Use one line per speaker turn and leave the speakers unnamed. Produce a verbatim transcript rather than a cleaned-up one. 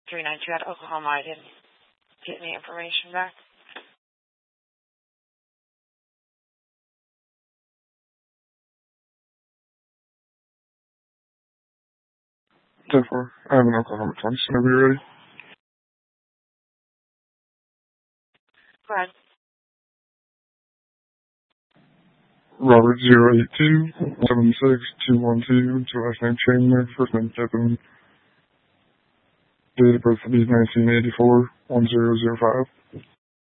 three nine two at Oklahoma. I didn't get any information back.
ten four. I have an Oklahoma twenty. Whenever you're ready.
Go ahead.
Robert zero eight two seven six two one two. To last name Chandler. First name Devin. Date of birth will be nineteen eighty-four one zero zero five.